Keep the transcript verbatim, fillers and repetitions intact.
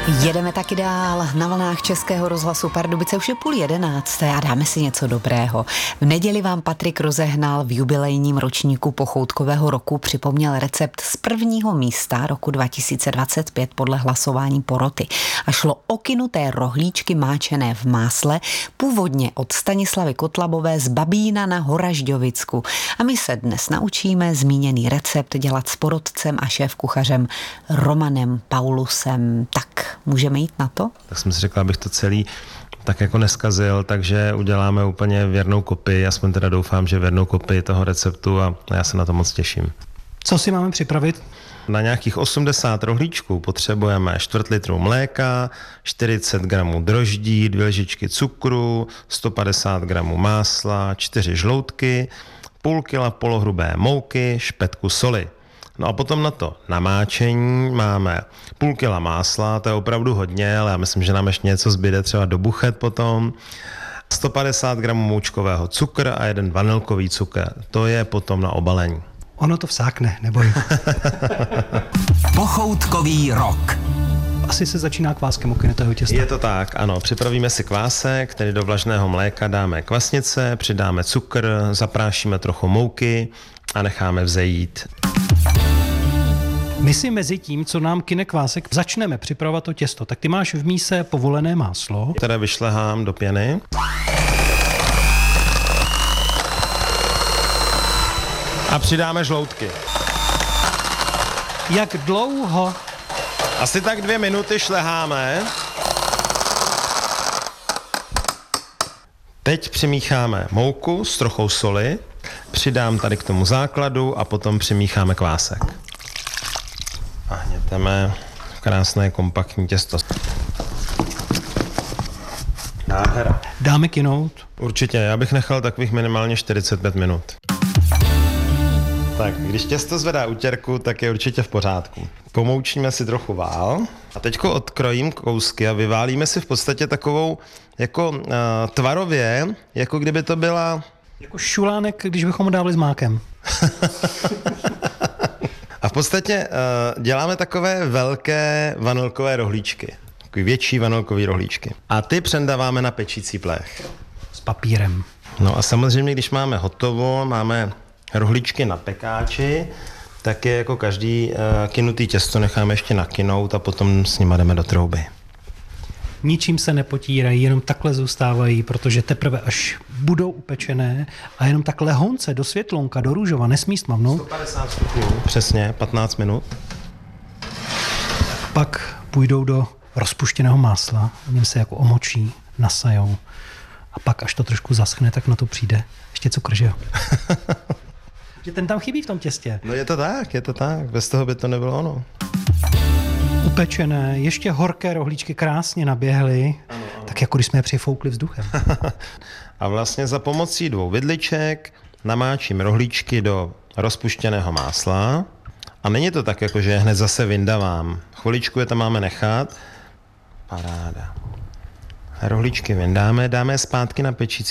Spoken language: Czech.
Jedeme taky dál na vlnách Českého rozhlasu Pardubice, už je půl jedenácté a dáme si něco dobrého. V neděli vám Patrik rozehnal v jubilejním ročníku pochoutkového roku, připomněl recept z prvního místa roku dva tisíce dvacet pět podle hlasování poroty. A šlo o kynuté rohlíčky máčené v másle, původně od Stanislavy Kotlabové z Babína na Horažďovicku. A my se dnes naučíme zmíněný recept dělat s porotcem a šéfkuchařem Romanem Paulusem. Tak, můžeme jít na to? Tak jsem si řekl, abych to celý tak jako neskazil, takže uděláme úplně věrnou kopii, aspoň teda doufám, že věrnou kopii toho receptu a já se na to moc těším. Co si máme připravit? Na nějakých osmdesát rohlíčků potřebujeme čtvrt litru mléka, čtyřicet gramů droždí, dvě lžičky cukru, sto padesát gramů másla, čtyři žloutky, půl kila polohrubé mouky, špetku soli. No a potom na to namáčení máme půl kila másla, to je opravdu hodně, ale já myslím, že nám ještě něco zbyde třeba do buchet potom. sto padesát gramů moučkového cukru a jeden vanilkový cukr. To je potom na obalení. Ono to vsákne, neboj. Pochoutkový rok. Asi se začíná kváskem u kynutého těsta. Je to tak, ano. Připravíme si kvásek, který do vlažného mléka dáme kvasnice, přidáme cukr, zaprášíme trochu mouky a necháme vzejít. My si mezi tím, co nám kyne kvásek, začneme připravovat to těsto. Tak ty máš v míse povolené máslo, které vyšlehám do pěny. A přidáme žloutky. Jak dlouho? Asi tak dvě minuty šleháme. Teď přimícháme mouku s trochou soli, přidám tady k tomu základu a potom přimícháme kvásek. A hněteme krásné kompaktní těsto. Nádhera. Dáme kynout? Určitě, já bych nechal takových minimálně čtyřicet pět minut. Tak, když těsto zvedá utěrku, tak je určitě v pořádku. Pomoučíme si trochu vál a teďko odkrojím kousky a vyválíme si v podstatě takovou jako uh, tvarově, jako kdyby to byla... Jako šulánek, když bychom ho dávali s mákem. A v podstatě uh, děláme takové velké vanilkové rohlíčky. Takový větší vanilkový rohlíčky. A ty přendáváme na pečící plech. S papírem. No a samozřejmě, když máme hotovo, máme rohlíčky na pekáči, tak je jako každý uh, kynutý těsto necháme ještě nakynout a potom s nima jdeme do trouby. Ničím se nepotírají, jenom takhle zůstávají, protože teprve až budou upečené a jenom tak lehonce do světlonka, do růžova, nesmí stmavnout. sto padesát stupňů, přesně, patnáct minut. Pak půjdou do rozpuštěného másla, v něm se jako omočí, nasajou a pak, až to trošku zaschne, tak na to přijde ještě cukr, že jo? Že ten tam chybí v tom těstě. No je to tak, je to tak, bez toho by to nebylo ono. Upečené, ještě horké rohlíčky krásně naběhly, ano, ano. Tak jako když jsme je přifoukli vzduchem. A vlastně za pomocí dvou vidliček namáčím rohlíčky do rozpuštěného másla a není to tak, jako že je hned zase vyndavám. Chviličku je tam máme nechat. Paráda. Rohlíčky vyndáme, dáme je zpátky na pečící